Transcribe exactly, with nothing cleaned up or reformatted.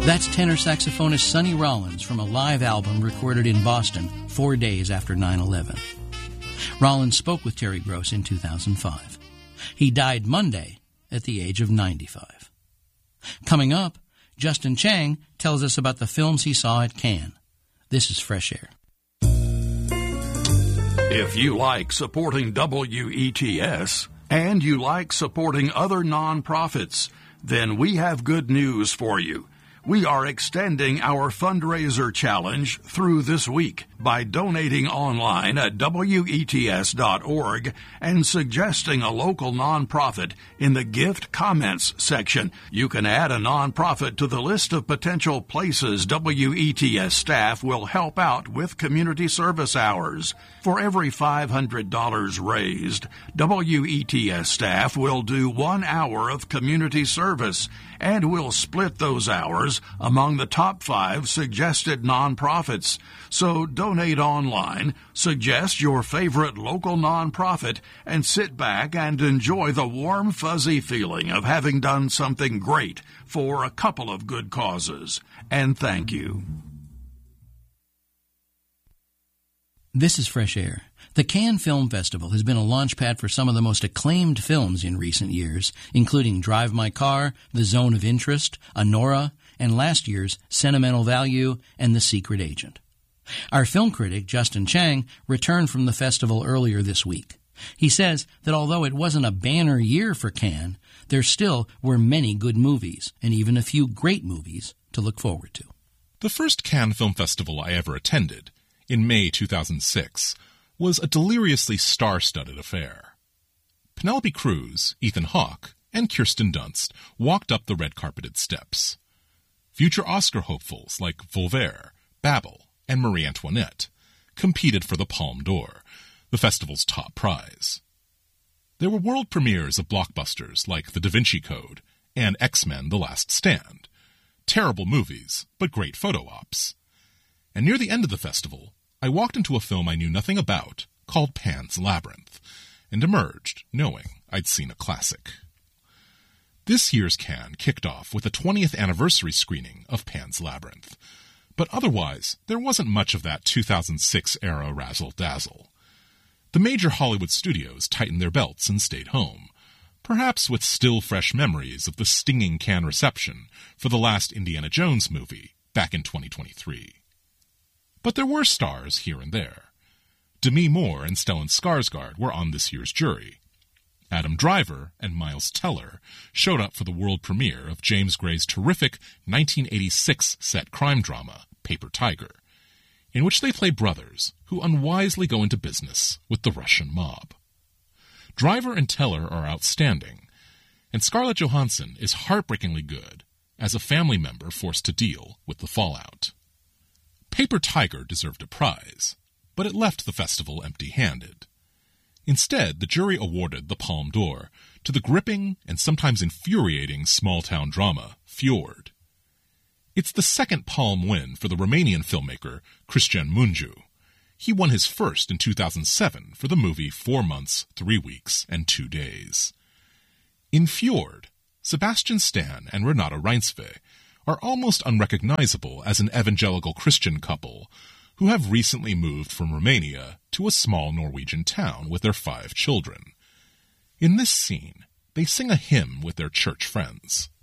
That's tenor saxophonist Sonny Rollins from a live album recorded in Boston four days after nine eleven. Rollins spoke with Terry Gross in two thousand five. He died Monday at the age of ninety-five. Coming up, Justin Chang tells us about the films he saw at Cannes. This is Fresh Air. If you like supporting W E T S and you like supporting other nonprofits, then we have good news for you. We are extending our fundraiser challenge through this week by donating online at W E T S dot org and suggesting a local nonprofit in the gift comments section. You can add a nonprofit to the list of potential places W E T S staff will help out with community service hours. For every five hundred dollars raised, W E T S staff will do one hour of community service and will split those hours among the top five suggested nonprofits. So donate online, suggest your favorite local nonprofit, and sit back and enjoy the warm, fuzzy feeling of having done something great for a couple of good causes. And thank you. This is Fresh Air. The Cannes Film Festival has been a launchpad for some of the most acclaimed films in recent years, including Drive My Car, The Zone of Interest, Anora, and last year's Sentimental Value and The Secret Agent. Our film critic, Justin Chang, returned from the festival earlier this week. He says that although it wasn't a banner year for Cannes, there still were many good movies, and even a few great movies to look forward to. The first Cannes Film Festival I ever attended, in May two thousand six, was a deliriously star-studded affair. Penelope Cruz, Ethan Hawke, and Kirsten Dunst walked up the red-carpeted steps. Future Oscar hopefuls like Voltaire, Babel, and Marie Antoinette competed for the Palme d'Or, the festival's top prize. There were world premieres of blockbusters like The Da Vinci Code and X-Men: The Last Stand. Terrible movies, but great photo ops. And near the end of the festival, I walked into a film I knew nothing about called Pan's Labyrinth, and emerged knowing I'd seen a classic. This year's Cannes kicked off with a twentieth anniversary screening of Pan's Labyrinth, but otherwise there wasn't much of that two thousand six era razzle-dazzle. The major Hollywood studios tightened their belts and stayed home, perhaps with still fresh memories of the stinging Cannes reception for the last Indiana Jones movie back in twenty twenty-three. But there were stars here and there. Demi Moore and Stellan Skarsgård were on this year's jury. Adam Driver and Miles Teller showed up for the world premiere of James Gray's terrific nineteen eighty-six set crime drama, Paper Tiger, in which they play brothers who unwisely go into business with the Russian mob. Driver and Teller are outstanding, and Scarlett Johansson is heartbreakingly good as a family member forced to deal with the fallout. Paper Tiger deserved a prize, but it left the festival empty-handed. Instead, the jury awarded the Palme d'Or to the gripping and sometimes infuriating small-town drama, Fjord. It's the second Palme win for the Romanian filmmaker Cristian Mungiu. He won his first in two thousand seven for the movie Four Months, Three Weeks, and Two Days. In Fjord, Sebastian Stan and Renata Reinsve are almost unrecognizable as an evangelical Christian couple who have recently moved from Romania to a small Norwegian town with their five children. In this scene, they sing a hymn with their church friends.